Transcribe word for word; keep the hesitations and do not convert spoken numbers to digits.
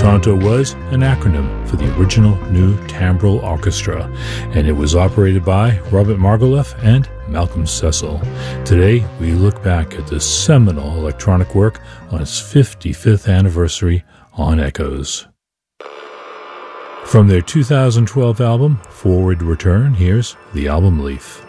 Canto was an acronym for the original New Timbral Orchestra, and it was operated by Robert Margouleff and Malcolm Cecil. Today, we look back at this seminal electronic work on its fifty-fifth anniversary on Echoes. From their two thousand twelve album, Forward Return, here's The Album Leaf.